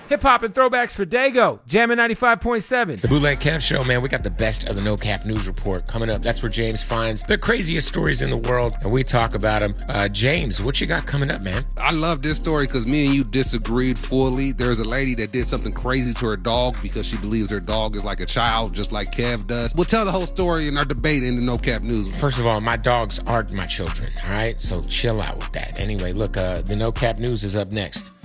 Hip-hop and throwbacks for Dago. Jammin' 95.7. The Bootleg Kev Show, man. We got the best of the No Cap News Report coming up. That's where James finds the craziest stories in the world, and we talk about them. James, what you got coming up, man? I love this story because me and you disagreed fully. There's a lady that did something crazy to her dog because she believes her dog is like a child, just like Kev does. We'll tell the whole story in our debate in the No Cap News. First of all, my dogs aren't my children, all right? So chill out with that. Anyway, look, the No Cap News is up next.